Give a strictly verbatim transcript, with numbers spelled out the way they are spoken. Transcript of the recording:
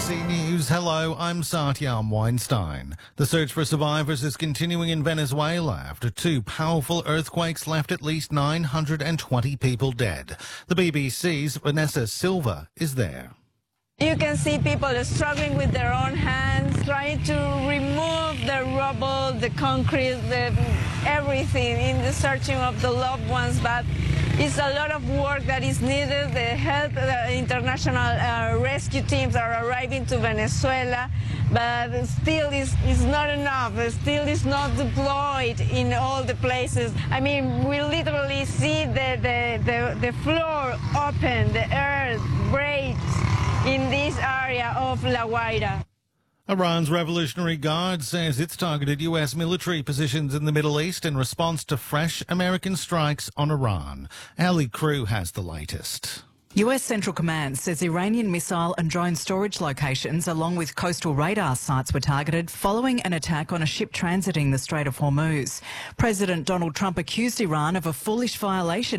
C News. Hello, I'm Satyam Weinstein. The search for survivors is continuing in Venezuela after two powerful earthquakes left at least nine hundred twenty people dead. The B B C's Vanessa Silva is there. You can see people struggling with their own hands, trying to remove the rubble, the concrete, the, everything in the searching of the loved ones. But it's a lot of work that is needed. The help, the international uh, rescue teams are arriving to Venezuela, but still is is not enough. It still is not deployed in all the places. I mean, we literally see the, the, the, the floor open, the earth breaks in this area of La Guaira. Iran's Revolutionary Guard says it's targeted U S military positions in the Middle East in response to fresh American strikes on Iran. Ali Crew has the latest. U S Central Command says Iranian missile and drone storage locations along with coastal radar sites were targeted following an attack on a ship transiting the Strait of Hormuz. President Donald Trump accused Iran of a foolish violation